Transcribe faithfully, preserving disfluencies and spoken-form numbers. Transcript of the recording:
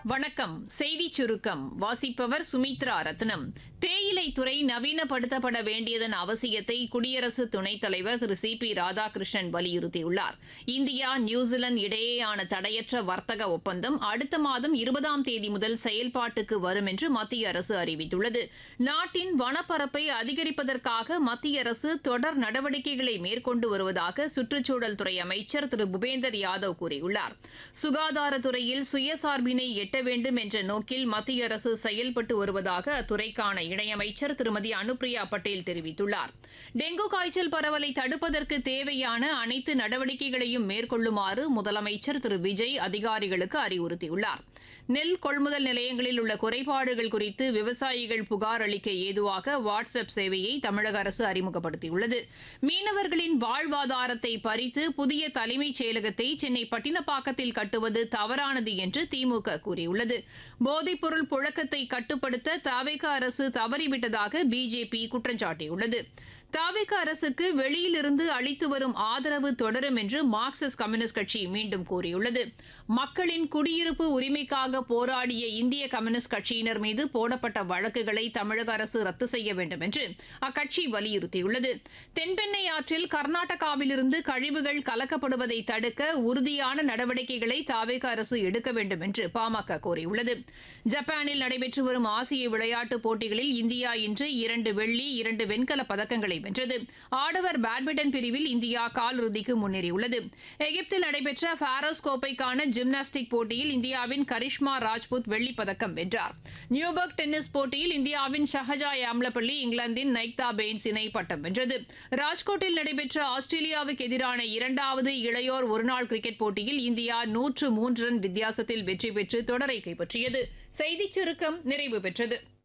வணக்கம். செய்திச் சுருக்கம் வாசிப்பவர் சுமித்ரா ரத்னம். தேயிலை துறை நவீனப்படுத்தப்பட வேண்டியதன் அவசியத்தை குடியரசு துணைத் தலைவர் திரு சி பி ராதாகிருஷ்ணன் வலியுறுத்தியுள்ளார். இந்தியா நியூசிலாந்து இடையேயான தடையற்ற வர்த்தக ஒப்பந்தம் அடுத்த மாதம் இருபதாம் தேதி முதல் செயல்பாட்டுக்கு வரும் என்று மத்திய அரசு அறிவித்துள்ளது. நாட்டின் வனப்பரப்பை அதிகரிப்பதற்காக மத்திய அரசு தொடர் நடவடிக்கைகளை மேற்கொண்டு வருவதாக சுற்றுச்சூழல் துறை அமைச்சர் திரு பூபேந்தர் யாதவ் கூறியுள்ளார். சுகாதாரத்துறையில் சுயசார்பினை எட்ட வேண்டும் என்ற நோக்கில் மத்திய அரசு செயல்பட்டு வருவதாக அத்துறைக்கான இணையமைச்சர் திருமதி அனுப்பிரியா பட்டேல் தெரிவித்துள்ளார். டெங்கு காய்ச்சல் பரவலை தடுப்பதற்கு தேவையான அனைத்து நடவடிக்கைகளையும் மேற்கொள்ளுமாறு முதலமைச்சர் திரு விஜய் அதிகாரிகளுக்கு அறிவுறுத்தியுள்ளார். நெல் கொள்முதல் நிலையங்களில் உள்ள குறைபாடுகள் குறித்து விவசாயிகள் புகார் அளிக்க ஏதுவாக வாட்ஸ் அப் சேவையை தமிழக அரசு அறிமுகப்படுத்தியுள்ளது. மீனவர்களின் வாழ்வாதாரத்தை பறித்து புதிய தலைமைச் செயலகத்தை சென்னை பட்டினப்பாக்கத்தில் கட்டுவது தவறானது என்று திமுக கூறியுள்ளது. போதைப்பொருள் புழக்கத்தை கட்டுப்படுத்த தவேக அரசு தவறிவிட்டதாக பிஜேபி குற்றம் சாட்டியுள்ளது. தவேக அரசுக்கு வெளியிலிருந்து அளித்து வரும் ஆதரவு தொடரும் என்று மார்க்சிஸ்ட் கம்யூனிஸ்ட் கட்சி மீண்டும் கூறியுள்ளது. மக்களின் குடியிருப்பு உரிமைக்காக போராடிய இந்திய கம்யூனிஸ்ட் கட்சியினர் மீது போடப்பட்ட வழக்குகளை தமிழக அரசு ரத்து செய்ய வேண்டும் என்று அக்கட்சி வலியுறுத்தியுள்ளது. தென்பெண்ணை ஆற்றில் கர்நாடகாவிலிருந்து கழிவுகள் கலக்கப்படுவதை தடுக்க உறுதியான நடவடிக்கைகளை தவேக அரசு எடுக்க வேண்டும் என்று பாமக கோரியுள்ளது. ஜப்பானில் நடைபெற்று வரும் ஆசிய விளையாட்டுப் போட்டிகளில் இந்தியா இன்று இரண்டு வெள்ளி இரண்டு வெண்கலப் பதக்கங்களை வென்றது. ஆடவர் பேட்மிண்டன் பிரிவில் இந்தியா காலிறுதிக்கு முன்னேறியுள்ளது. எகிப்தில் நடைபெற்ற பாரோஸ் கோப்பைக்கான ஜிம்னாஸ்டிக் போட்டியில் இந்தியாவின் கரிஷ்மா ராஜ்புத் வெள்ளிப் பதக்கம் வென்றார். நியூபர்க் டென்னிஸ் போட்டியில் இந்தியாவின் ஷஹஜா யாம்லப்பள்ளி இங்கிலாந்தின் நைக்தா பெயின்ஸ் இணை பட்டம் வென்றது. ராஜ்கோட்டில் நடைபெற்ற ஆஸ்திரேலியாவுக்கு எதிரான இரண்டாவது இளையோர் ஒருநாள் கிரிக்கெட் போட்டியில் இந்தியா நூற்று மூன்று ரன் வித்தியாசத்தில் வெற்றி பெற்று தொடரை கைப்பற்றியது. செய்திச் சுருக்கம் நிறைவு பெற்றது.